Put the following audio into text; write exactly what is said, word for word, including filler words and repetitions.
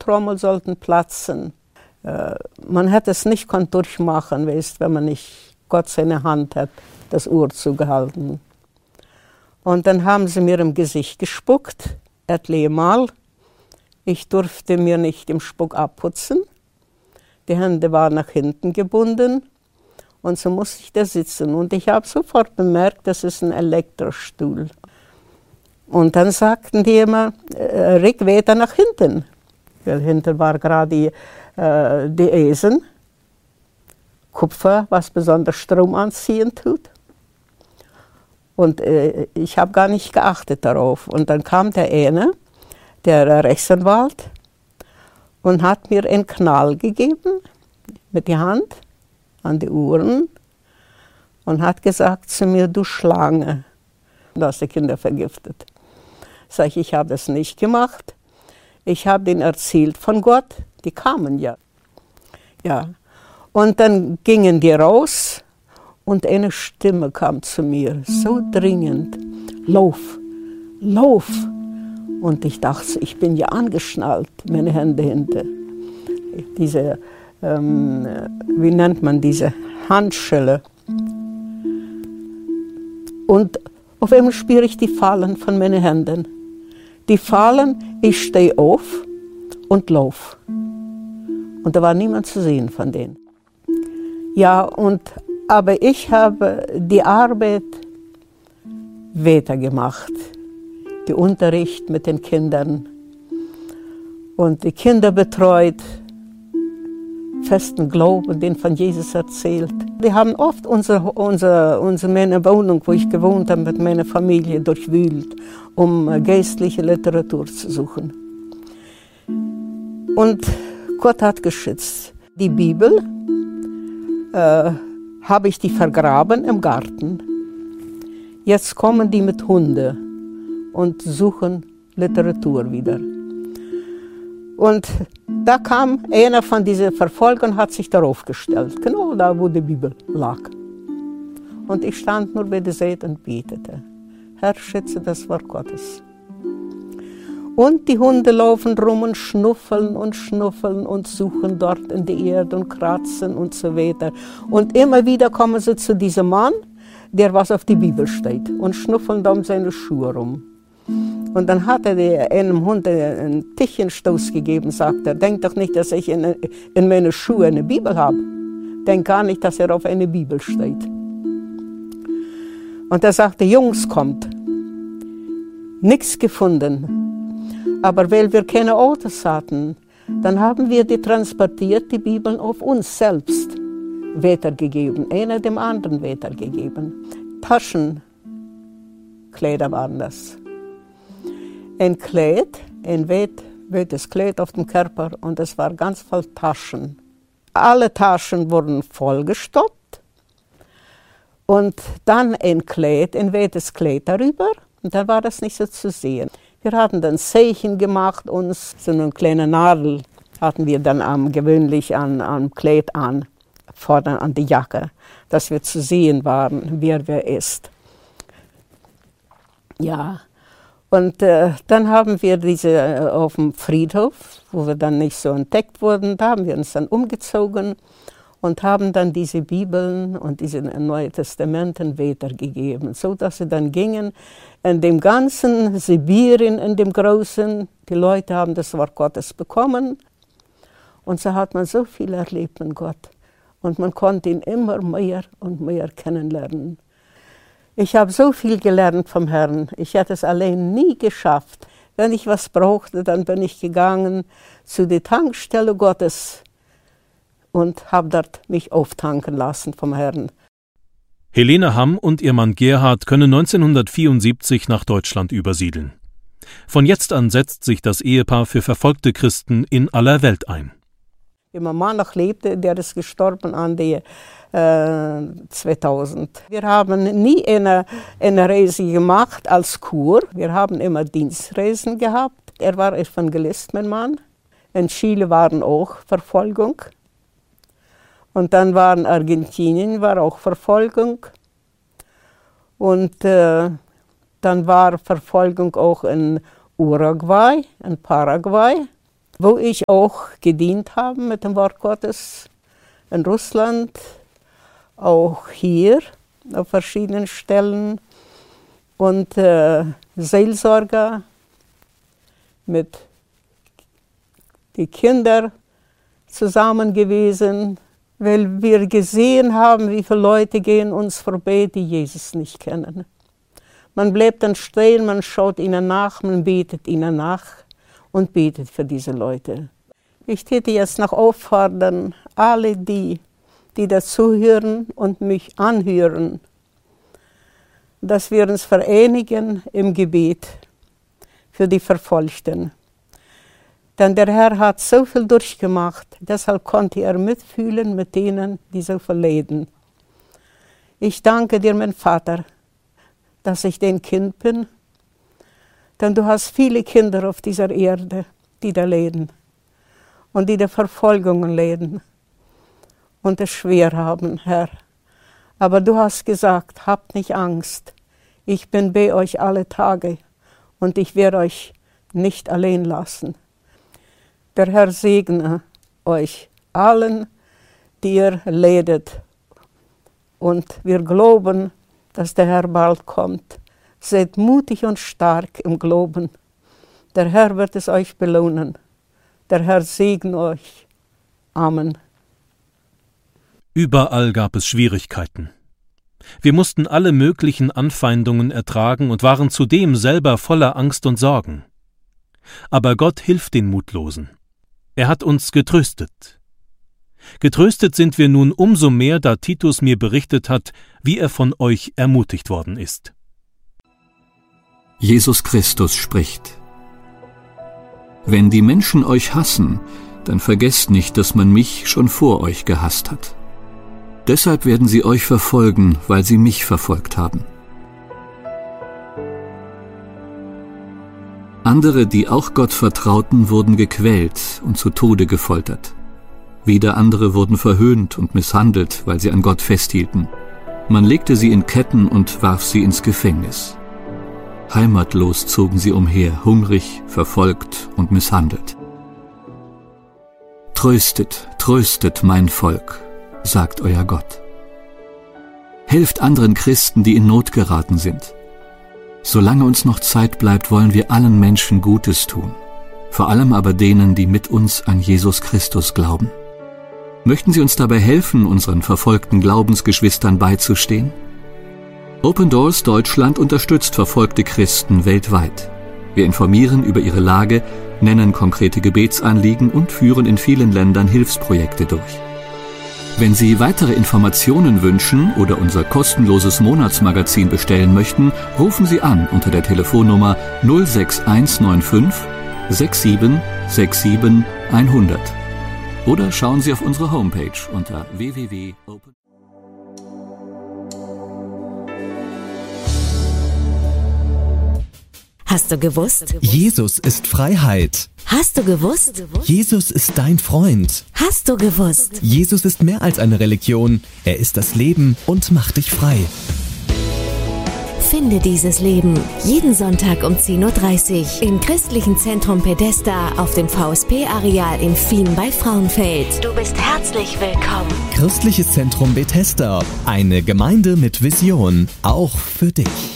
Trommel sollten platzen. Äh, man hätte es nicht durchmachen, weißt, wenn man nicht Gott seine Hand hat, das Ohr zugehalten. Und dann haben sie mir im Gesicht gespuckt, etliche Mal. Ich durfte mir nicht im Spuck abputzen. Die Hände waren nach hinten gebunden und so musste ich da sitzen. Und ich habe sofort bemerkt, das ist ein Elektrostuhl. Und dann sagten die immer, äh, Rick, weiter nach hinten. Weil hinten war gerade die, äh, die Eisen, Kupfer, was besonders Strom anziehen tut. Und äh, ich habe gar nicht geachtet darauf. Und dann kam der eine, der Rechtsanwalt, und hat mir einen Knall gegeben mit der Hand an die Ohren und hat gesagt zu mir, du Schlange, du hast die Kinder vergiftet. Sag ich, ich habe das nicht gemacht. Ich habe denen erzählt von Gott, die kamen ja. Ja. Und dann gingen die raus und eine Stimme kam zu mir, so dringend, lauf, lauf. Und ich dachte, ich bin ja angeschnallt, meine Hände hinter. Diese, ähm, wie nennt man diese Handschelle. Und auf einmal spüre ich die Fallen von meinen Händen. Die fallen, ich stehe auf und laufe. Und da war niemand zu sehen von denen. Ja, und, aber ich habe die Arbeit weitergemacht. Den Unterricht mit den Kindern und die Kinder betreut, festen Glauben, den von Jesus erzählt. Wir haben oft unsere, unsere, unsere meine Wohnung, wo ich gewohnt habe, mit meiner Familie durchwühlt, um geistliche Literatur zu suchen. Und Gott hat geschützt. Die Bibel äh, habe ich die vergraben im Garten. Jetzt kommen die mit Hunden und suchen Literatur wieder. Und da kam einer von diesen Verfolgern, hat sich darauf gestellt, genau da, wo die Bibel lag. Und ich stand nur bei der Seite und betete. Herr, schütze das Wort Gottes. Und die Hunde laufen rum und schnuffeln und schnuffeln und suchen dort in die Erde und kratzen und so weiter. Und immer wieder kommen sie zu diesem Mann, der was auf die Bibel steht, und schnuffeln da um seine Schuhe rum. Und dann hat er einem Hund einen Tichenstoß gegeben, sagt er, denk doch nicht, dass ich in, in meine Schuhe eine Bibel habe. Denk gar nicht, dass er auf eine Bibel steht. Und er sagte, Jungs, kommt. Nichts gefunden. Aber weil wir keine Autos hatten, dann haben wir die transportiert, die Bibeln auf uns selbst weitergegeben. Einer dem anderen weitergegeben. Taschenkleider waren das. Ein Kleid, ein weites Kleid auf dem Körper und es war ganz voll Taschen. Alle Taschen wurden vollgestopft und dann ein Kleid, ein weites Kleid darüber und dann war das nicht so zu sehen. Wir hatten dann Zeichen gemacht, uns so eine kleine Nadel hatten wir dann am, gewöhnlich an, am Kleid an, vorne an die Jacke, dass wir zu sehen waren, wer wer ist. Ja. Und äh, dann haben wir diese äh, auf dem Friedhof, wo wir dann nicht so entdeckt wurden, da haben wir uns dann umgezogen und haben dann diese Bibeln und diese Neuen Testamenten weitergegeben, so dass sie dann gingen in dem ganzen Sibirien, in dem Großen. Die Leute haben das Wort Gottes bekommen und so hat man so viel erlebt mit Gott und man konnte ihn immer mehr und mehr kennenlernen. Ich habe so viel gelernt vom Herrn. Ich hätte es allein nie geschafft. Wenn ich was brauchte, dann bin ich gegangen zu der Tankstelle Gottes und habe dort mich auftanken lassen vom Herrn. Helene Hamm und ihr Mann Gerhard können neunzehnhundertvierundsiebzig nach Deutschland übersiedeln. Von jetzt an setzt sich das Ehepaar für verfolgte Christen in aller Welt ein. Wie mein Mann noch lebte, der ist gestorben an die äh, zweitausend. Wir haben nie eine, eine Reise gemacht als Kur. Wir haben immer Dienstreisen gehabt. Er war Evangelist, mein Mann. In Chile waren auch Verfolgung. Und dann war in Argentinien war auch Verfolgung. Und äh, dann war Verfolgung auch in Uruguay, in Paraguay. wo ich auch gedient habe mit dem Wort Gottes in Russland, auch hier auf verschiedenen Stellen und äh, Seelsorger mit den Kindern zusammen gewesen, weil wir gesehen haben, wie viele Leute gehen uns vorbei, die Jesus nicht kennen. Man bleibt dann stehen, man schaut ihnen nach, man betet ihnen nach und betet für diese Leute. Ich täte jetzt noch auffordern, alle die, die dazuhören und mich anhören, dass wir uns vereinigen im Gebet für die Verfolgten. Denn der Herr hat so viel durchgemacht, deshalb konnte er mitfühlen mit denen, die so viel leiden. Ich danke dir, mein Vater, dass ich dein Kind bin, denn du hast viele Kinder auf dieser Erde, die da leiden und die der Verfolgungen leiden und es schwer haben, Herr. Aber du hast gesagt, habt nicht Angst, ich bin bei euch alle Tage und ich werde euch nicht allein lassen. Der Herr segne euch allen, die ihr leidet. Und wir glauben, dass der Herr bald kommt. Seid mutig und stark im Glauben. Der Herr wird es euch belohnen. Der Herr segne euch. Amen. Überall gab es Schwierigkeiten. Wir mussten alle möglichen Anfeindungen ertragen und waren zudem selber voller Angst und Sorgen. Aber Gott hilft den Mutlosen. Er hat uns getröstet. Getröstet sind wir nun umso mehr, da Titus mir berichtet hat, wie er von euch ermutigt worden ist. Jesus Christus spricht: Wenn die Menschen euch hassen, dann vergesst nicht, dass man mich schon vor euch gehasst hat. Deshalb werden sie euch verfolgen, weil sie mich verfolgt haben. Andere, die auch Gott vertrauten, wurden gequält und zu Tode gefoltert. Wieder andere wurden verhöhnt und misshandelt, weil sie an Gott festhielten. Man legte sie in Ketten und warf sie ins Gefängnis. Heimatlos zogen sie umher, hungrig, verfolgt und misshandelt. Tröstet, tröstet mein Volk, sagt euer Gott. Helft anderen Christen, die in Not geraten sind. Solange uns noch Zeit bleibt, wollen wir allen Menschen Gutes tun, vor allem aber denen, die mit uns an Jesus Christus glauben. Möchten Sie uns dabei helfen, unseren verfolgten Glaubensgeschwistern beizustehen? Open Doors Deutschland unterstützt verfolgte Christen weltweit. Wir informieren über ihre Lage, nennen konkrete Gebetsanliegen und führen in vielen Ländern Hilfsprojekte durch. Wenn Sie weitere Informationen wünschen oder unser kostenloses Monatsmagazin bestellen möchten, rufen Sie an unter der Telefonnummer null sechs eins neun fünf sechs sieben sechs sieben hundert. Oder schauen Sie auf unsere Homepage unter w w w punkt open. Hast du gewusst? Jesus ist Freiheit. Hast du gewusst? Jesus ist dein Freund. Hast du gewusst? Jesus ist mehr als eine Religion. Er ist das Leben und macht dich frei. Finde dieses Leben jeden Sonntag um zehn Uhr dreißig im Christlichen Zentrum Bethesda auf dem V S P-Areal in Fien bei Frauenfeld. Du bist herzlich willkommen. Christliches Zentrum Bethesda. Eine Gemeinde mit Vision. Auch für dich.